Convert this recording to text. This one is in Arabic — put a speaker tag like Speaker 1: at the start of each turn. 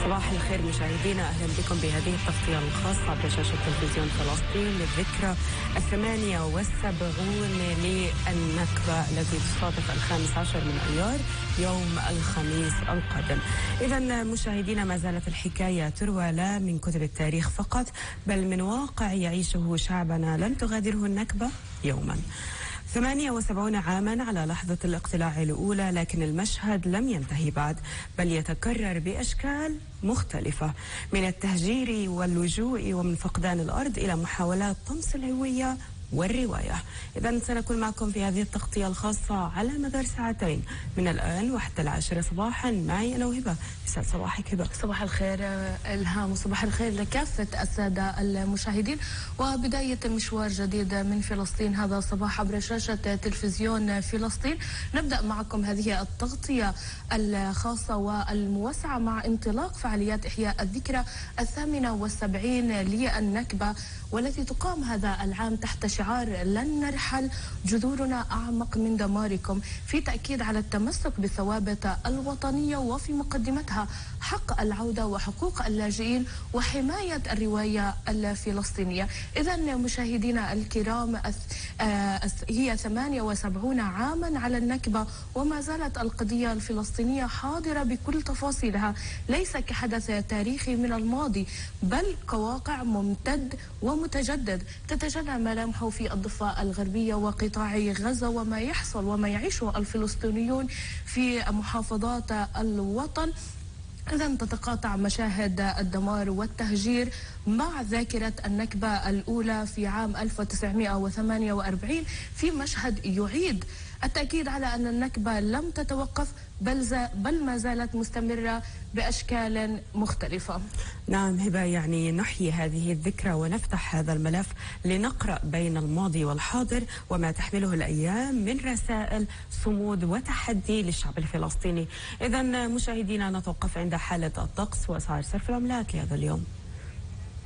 Speaker 1: صباح الخير مشاهدينا، أهلا بكم بهذه التغطية الخاصة عبر شاشة تلفزيون فلسطين للذكرى 78 للنكبة التي تصادف 15 من أيار يوم الخميس القادم. إذا مشاهدينا، ما زالت الحكاية تروى لا من كتب التاريخ فقط، بل من واقع يعيشه شعبنا لم تغادره النكبة يوما. 78 عاما على لحظة الاقتلاع الأولى، لكن المشهد لم ينتهي بعد، بل يتكرر بأشكال مختلفة، من التهجير واللجوء ومن فقدان الأرض إلى محاولات طمس الهوية والرواية. إذن سنكون معكم في هذه التغطية الخاصة على مدار ساعتين من الآن وحتى 10 صباحا. معي أنا وهبة. يسعد صباحك هبة.
Speaker 2: صباح الخير إلهام، وصباح الخير لكافة السادة المشاهدين، وبداية مشوار جديد من فلسطين هذا الصباح عبر شاشة تلفزيون فلسطين. نبدأ معكم هذه التغطية الخاصة والموسعة مع انطلاق فعاليات إحياء الذكرى 78 للنكبة، والتي تقام هذا العام تحت شعار لن نرحل، جذورنا أعمق من دماركم، في تأكيد على التمسك بالثوابت الوطنية وفي مقدمتها حق العودة وحقوق اللاجئين وحماية الرواية الفلسطينية. إذن مشاهدينا الكرام، هي 78 عاما على النكبة، وما زالت القضية الفلسطينية حاضرة بكل تفاصيلها، ليس كحدث تاريخي من الماضي، بل كواقع ممتد ومتجدد تتجلى ملامحه في الضفة الغربية وقطاع غزة، وما يحصل وما يعيشه الفلسطينيون في محافظات الوطن. إذن تتقاطع مشاهد الدمار والتهجير مع ذاكرة النكبة الأولى في عام 1948 في مشهد يعيد التأكيد على أن النكبة لم تتوقف، بل ما زالت مستمرة بأشكال مختلفة.
Speaker 1: نعم هبة، يعني نحيي هذه الذكرى ونفتح هذا الملف لنقرأ بين الماضي والحاضر وما تحمله الأيام من رسائل صمود وتحدي للشعب الفلسطيني. إذن مشاهدينا، نتوقف عند حالة الطقس وأسعار صرف العملات لهذا اليوم.